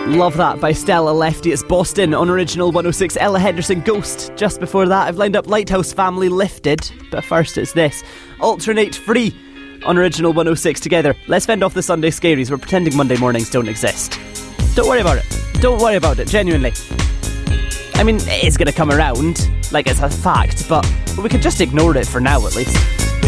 Love that by Stella Lefty. It's Boston on Original 106. Ella Henderson, Ghost. Just before that, I've lined up Lighthouse Family, Lifted. But first, it's this. Alternate Free on Original 106 together. Let's fend off the Sunday scaries. We're pretending Monday mornings don't exist. Don't worry about it. Don't worry about it, genuinely. I mean, it is going to come around, like it's a fact, but we could just ignore it for now, at least.